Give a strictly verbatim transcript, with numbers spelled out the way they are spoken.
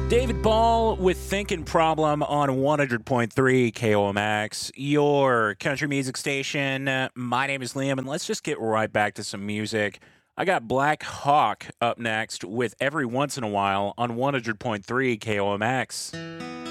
David Ball with Thinking Problem on one hundred point three K O M X, your country music station. Uh, My name is Liam, and let's just get right back to some music. I got Black Hawk up next with Every Once in a While on one hundred point three K O M X.